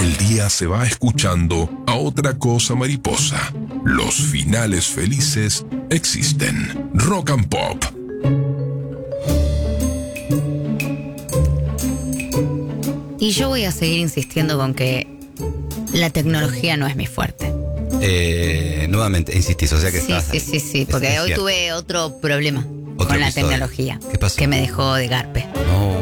El día se va escuchando a otra cosa mariposa. Los finales felices existen. Rock and Pop. Y yo voy a seguir insistiendo con que la tecnología no es mi fuerte. Nuevamente insistís, o sea que Sí, porque hoy tuve otro problema con la tecnología. ¿Qué pasó? Que me dejó de garpe. No.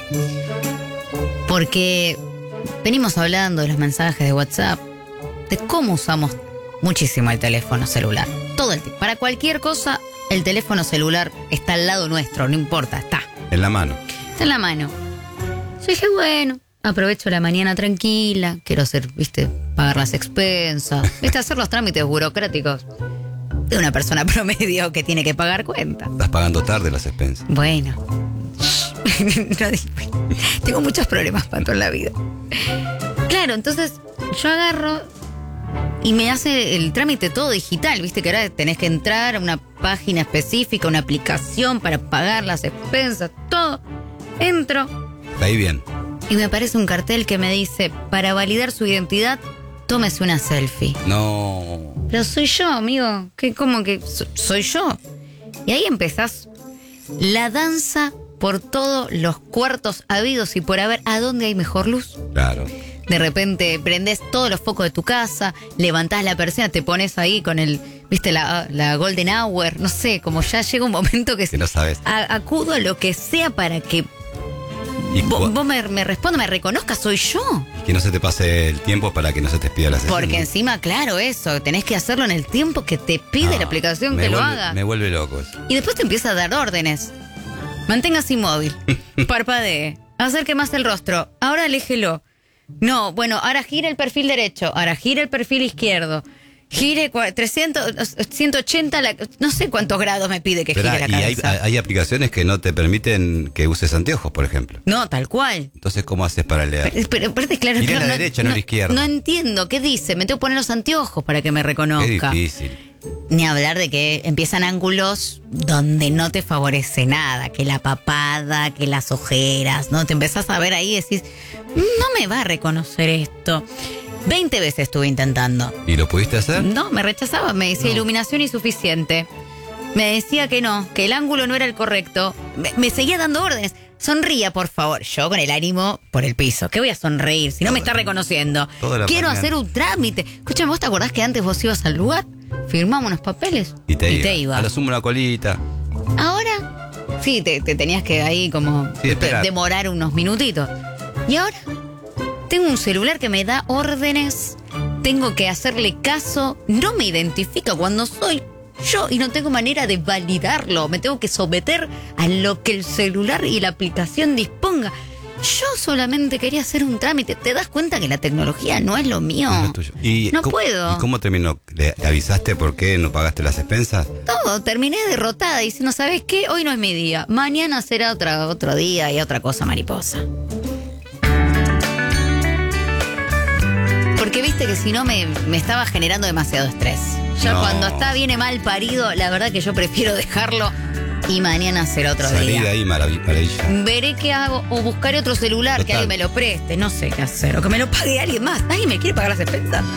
Porque venimos hablando de los mensajes de WhatsApp, de cómo usamos muchísimo el teléfono celular. Todo el tiempo. Para cualquier cosa, el teléfono celular está al lado nuestro, no importa, está. En la mano. Está en la mano. Yo dije, bueno, aprovecho la mañana tranquila, quiero hacer, pagar las expensas, hacer los trámites burocráticos de una persona promedio que tiene que pagar cuenta. Estás pagando tarde las expensas. Bueno, tengo muchos problemas, Pato, en la vida. Claro, entonces yo agarro y me hace el trámite todo digital, que ahora tenés que entrar a una página específica, una aplicación para pagar las expensas, todo. Entro. Ahí bien. Y me aparece un cartel que me dice, para validar su identidad, tómese una selfie. No. Pero soy yo, amigo. ¿Cómo que soy yo? Y ahí empezás la danza por todos los cuartos habidos y por haber. ¿A dónde hay mejor luz? Claro. De repente prendés todos los focos de tu casa, levantás la persiana, te pones ahí con la golden hour, no sé, como ya llega un momento que no sabes. Acudo a lo que sea para que vos me respondas, me reconozcas, soy yo. Y que no se te pase el tiempo para que no se te pida la sesión. Porque encima, claro, eso, tenés que hacerlo en el tiempo que te pide la aplicación que lo haga. Me vuelve loco eso. Y después te empieza a dar órdenes. Manténgase inmóvil, parpadee, acerque más el rostro, ahora aléjelo. No, bueno, ahora gira el perfil derecho, ahora gira el perfil izquierdo. Gire 180, no sé cuántos grados me pide que gire la cabeza. Y hay aplicaciones que no te permiten que uses anteojos, por ejemplo. No, tal cual. Entonces, ¿cómo haces para leer? Pero claro, Mira a la derecha, no a la izquierda. No entiendo, ¿qué dice? Me tengo que poner los anteojos para que me reconozca. Es difícil. Ni hablar de que empiezan ángulos donde no te favorece nada, que la papada, que las ojeras, ¿no? Te empezás a ver ahí y decís, no me va a reconocer esto. 20 veces estuve intentando. ¿Y lo pudiste hacer? No, me rechazaba, me decía iluminación insuficiente. Me decía que no, que el ángulo no era el correcto. Me seguía dando órdenes. Sonría, por favor. Yo con el ánimo por el piso. ¿Qué voy a sonreír si no me está reconociendo? Quiero hacer un trámite. Escúchame, ¿vos te acordás que antes vos ibas al lugar? Firmamos unos papeles y te iba. A lo sumo una colita. Ahora, sí, te tenías que ahí como demorar unos minutitos. Y ahora tengo un celular que me da órdenes, tengo que hacerle caso, no me identifica cuando soy yo y no tengo manera de validarlo, me tengo que someter a lo que el celular y la aplicación disponga. Yo solamente quería hacer un trámite. ¿Te das cuenta que la tecnología no es lo mío? No es tuyo. No puedo. ¿Y cómo terminó? ¿Le avisaste por qué no pagaste las expensas? Todo, terminé derrotada diciendo, ¿sabes qué? Hoy no es mi día. Mañana será otro día y otra cosa mariposa. Porque viste que si no me estaba generando demasiado estrés. Yo cuando está bien mal parido, la verdad que yo prefiero dejarlo y mañana será otro día. Salí de ahí, maravilla. Veré qué hago o buscaré otro celular. Total. Que alguien me lo preste, no sé qué hacer. O que me lo pague alguien más. ¿Alguien me quiere pagar las expensas?